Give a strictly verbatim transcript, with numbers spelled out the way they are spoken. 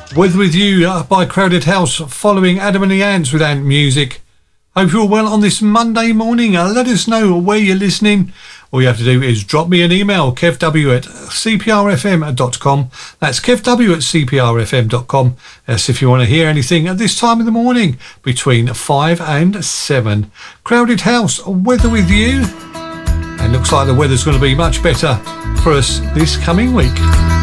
Weather With You uh, by Crowded House, following Adam and the Ants with Ant Music. Hope you're all well on this Monday morning. Uh, let us know where you're listening. All you have to do is drop me an email, kevw at c p r f m dot com. That's kevw at c p r f m dot com. That's if you want to hear anything at this time of the morning between five and seven. Crowded House, Weather With You. And looks like the weather's going to be much better for us this coming week.